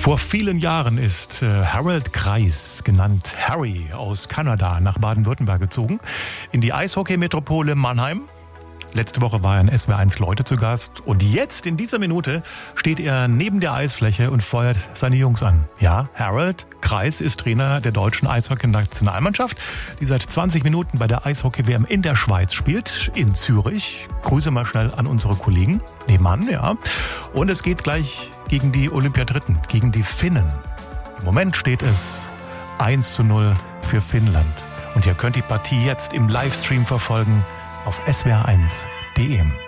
Vor vielen Jahren ist Harold Kreis, genannt Harry, aus Kanada nach Baden-Württemberg gezogen, in die Eishockey-Metropole Mannheim. Letzte Woche war er in SWR1 Leute zu Gast und jetzt in dieser Minute steht er neben der Eisfläche und feuert seine Jungs an. Ja, Harold Kreis ist Trainer der deutschen Eishockey-Nationalmannschaft, die seit 20 Minuten bei der Eishockey-WM in der Schweiz spielt, in Zürich. Grüße mal schnell an unsere Kollegen nebenan, ja. Und es geht gleich gegen die Olympiadritten, gegen die Finnen. Im Moment steht es 1:0 für Finnland. Und ihr könnt die Partie jetzt im Livestream verfolgen auf swr1.de.